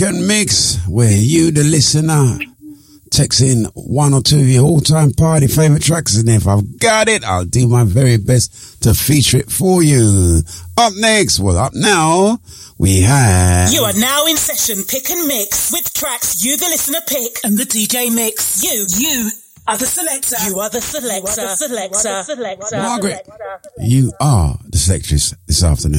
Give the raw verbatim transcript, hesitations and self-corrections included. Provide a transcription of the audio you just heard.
and mix where you, the listener, text in one or two of your all-time party favourite tracks, and if I've got it, I'll do my very best to feature it for you. Up next, well, up now, we have... You are now in session, pick and mix, with tracks you, the listener, pick, and the D J mix. You, you are the selector. You are the selector. You are the selector. Margaret, you are the selectress this afternoon.